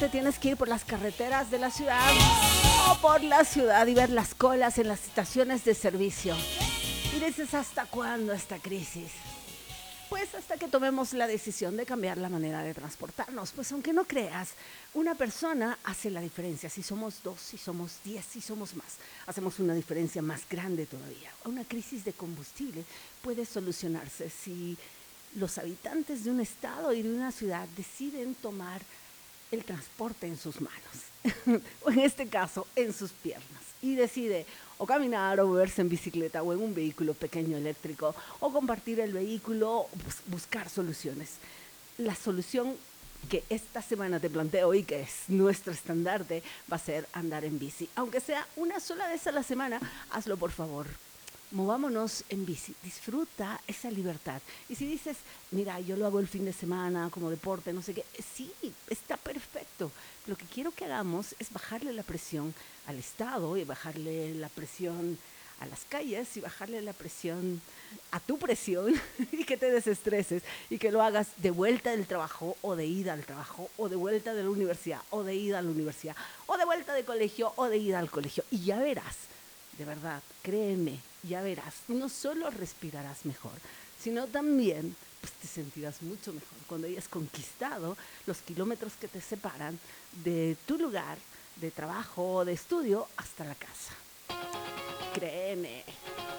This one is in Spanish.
te tienes que ir por las carreteras de la ciudad o por la ciudad y ver las colas en las estaciones de servicio. Y dices, ¿hasta cuándo esta crisis? Pues hasta que tomemos la decisión de cambiar la manera de transportarnos. Pues aunque no creas, una persona hace la diferencia. Si somos 2, si somos 10, si somos más, hacemos una diferencia más grande todavía. Una crisis de combustible puede solucionarse si los habitantes de un estado y de una ciudad deciden tomar el transporte en sus manos, o en este caso, en sus piernas, y decide o caminar o moverse en bicicleta o en un vehículo pequeño eléctrico o compartir el vehículo, o buscar soluciones. La solución que esta semana te planteo y que es nuestro estandarte va a ser andar en bici. Aunque sea una sola vez a la semana, hazlo por favor. Movámonos en bici, disfruta esa libertad. Y si dices, mira, yo lo hago el fin de semana como deporte, no sé qué, sí, está perfecto. Lo que quiero que hagamos es bajarle la presión al Estado y bajarle la presión a las calles y bajarle la presión a tu presión y que te desestreses y que lo hagas de vuelta del trabajo o de ida al trabajo o de vuelta de la universidad o de ida a la universidad o de vuelta de colegio o de ida al colegio. Y ya verás, de verdad, créeme, ya verás, no solo respirarás mejor, sino también pues, te sentirás mucho mejor cuando hayas conquistado los kilómetros que te separan de tu lugar de trabajo o de estudio hasta la casa. Créeme.